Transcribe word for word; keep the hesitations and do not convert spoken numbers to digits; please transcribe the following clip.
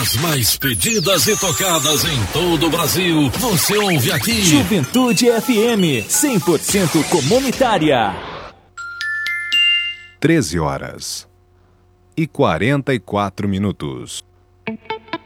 As mais pedidas e tocadas em todo o Brasil, você ouve aqui. Juventude F M, cem por cento comunitária. treze horas e quarenta e quatro minutos.